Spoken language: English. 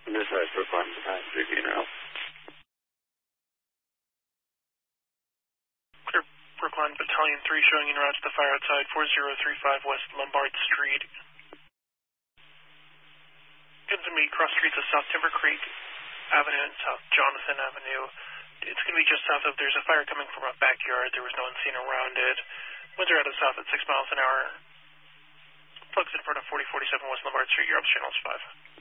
This is Brookline, speaking now. Clear Brookline Battalion 3 showing en route to the fire outside 4035 West Lombard Street. It's going to be cross streets of South Timber Creek Avenue and South Jonathan Avenue. It's going to be just south of, there's a fire coming from a backyard. There was no one seen around it. Winds are out of south at 6 miles an hour. Plugs in front of 4047 West Lombard Street. You're up to channels 5.